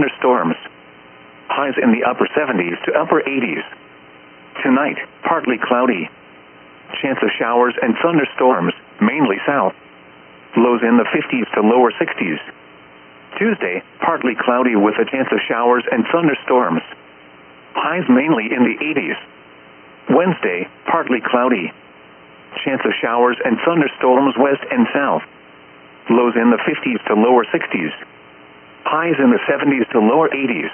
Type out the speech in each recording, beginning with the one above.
thunderstorms. Highs in the upper 70s to upper 80s. Tonight, partly cloudy. Chance of showers and thunderstorms, mainly south. Lows in the 50s to lower 60s. Tuesday, partly cloudy with a chance of showers and thunderstorms. Highs mainly in the 80s. Wednesday, partly cloudy. Chance of showers and thunderstorms west and south. Lows in the 50s to lower 60s. Highs in the 70s to lower 80s.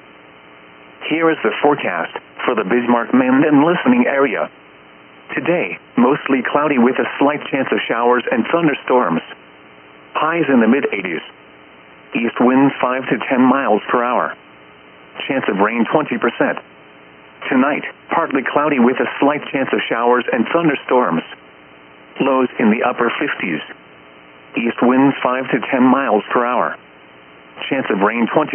Here is the forecast for the Bismarck-Minden listening area. Today, mostly cloudy with a slight chance of showers and thunderstorms. Highs in the mid-80s. East winds 5 to 10 miles per hour. Chance of rain 20%. Tonight, partly cloudy with a slight chance of showers and thunderstorms. Lows in the upper 50s. East winds 5 to 10 miles per hour. Chance of rain 20%.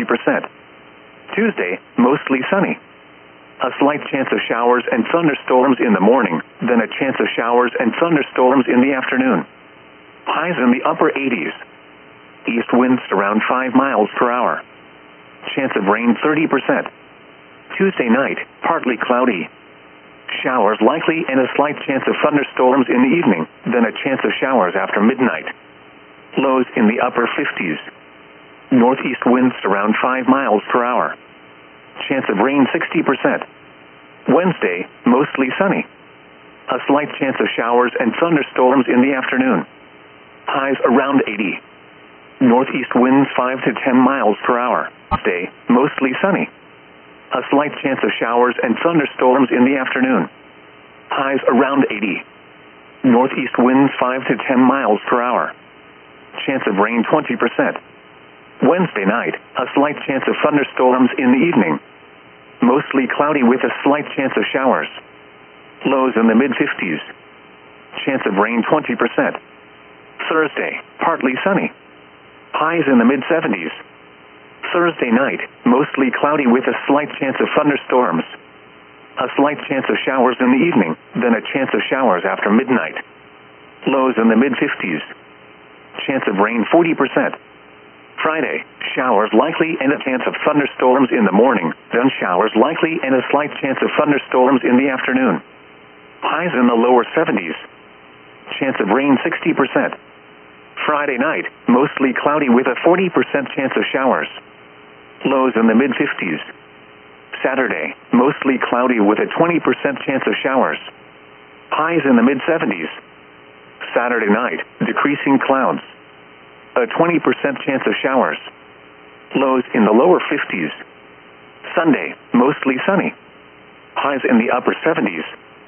Tuesday, mostly sunny. A slight chance of showers and thunderstorms in the morning, then a chance of showers and thunderstorms in the afternoon. Highs in the upper 80s. East winds around 5 miles per hour. Chance of rain 30%. Tuesday night, partly cloudy. Showers likely and a slight chance of thunderstorms in the evening, then a chance of showers after midnight. Lows in the upper 50s. Northeast winds around 5 miles per hour. Chance of rain 60%. Wednesday, mostly sunny. A slight chance of showers and thunderstorms in the afternoon. Highs around 80. Northeast winds 5 to 10 miles per hour. Thursday, mostly sunny. A slight chance of showers and thunderstorms in the afternoon. Highs around 80. Northeast winds 5 to 10 miles per hour. Chance of rain 20%. Wednesday night, a slight chance of thunderstorms in the evening. Mostly cloudy with a slight chance of showers. Lows in the mid-50s. Chance of rain 20%. Thursday, partly sunny. Highs in the mid-70s. Thursday night, mostly cloudy with a slight chance of thunderstorms. A slight chance of showers in the evening, then a chance of showers after midnight. Lows in the mid-50s. Chance of rain 40%. Friday, showers likely and a chance of thunderstorms in the morning, then showers likely and a slight chance of thunderstorms in the afternoon. Highs in the lower 70s. Chance of rain 60%. Friday night, mostly cloudy with a 40% chance of showers. Lows in the mid-50s. Saturday, mostly cloudy with a 20% chance of showers. Highs in the mid-70s. Saturday night, decreasing clouds. A 20% chance of showers. Lows in the lower 50s. Sunday, mostly sunny. Highs in the upper 70s.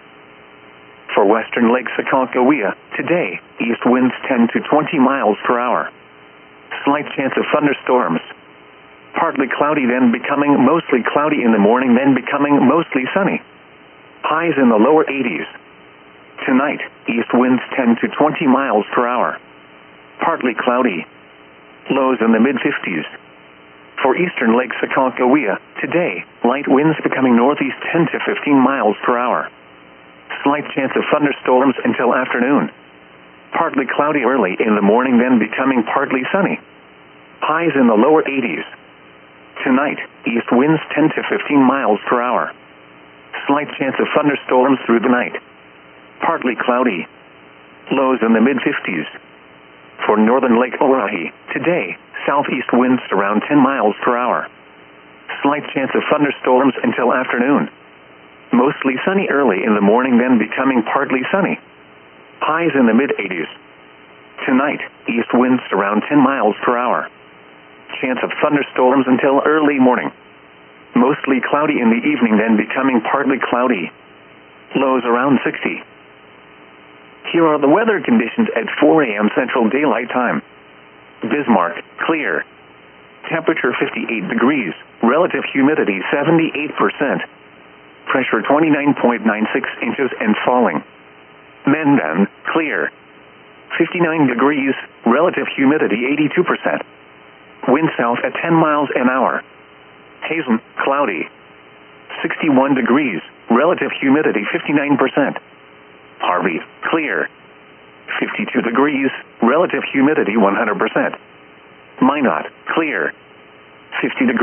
For western Lake Sakakawea, today, east winds 10 to 20 miles per hour. Slight chance of thunderstorms. Partly cloudy, then becoming mostly cloudy in the morning, then becoming mostly sunny. Highs in the lower 80s. Tonight, east winds 10 to 20 miles per hour. Partly cloudy. Lows in the mid-50s. For eastern Lake Sakakawea, today, light winds becoming northeast 10 to 15 miles per hour. Slight chance of thunderstorms until afternoon. Partly cloudy early in the morning, then becoming partly sunny. Highs in the lower 80s. Tonight, east winds 10 to 15 miles per hour. Slight chance of thunderstorms through the night. Partly cloudy. Lows in the mid-50s. For northern Lake Oahe, today, southeast winds around 10 miles per hour. Slight chance of thunderstorms until afternoon. Mostly sunny early in the morning, then becoming partly sunny. Highs in the mid-80s. Tonight, east winds around 10 miles per hour. Chance of thunderstorms until early morning. Mostly cloudy in the evening, then becoming partly cloudy. Lows around 60. Here are the weather conditions at 4 a.m. Central Daylight Time. Bismarck, clear. Temperature 58 degrees. Relative humidity 78%. Pressure 29.96 inches and falling. Minden, clear. 59 degrees. Relative humidity 82%. Wind south at 10 miles an hour. Hazen, cloudy. 61 degrees. Relative humidity 59%. Harvey, clear. 52 degrees. Relative humidity 100%. Minot, clear. 50 degrees.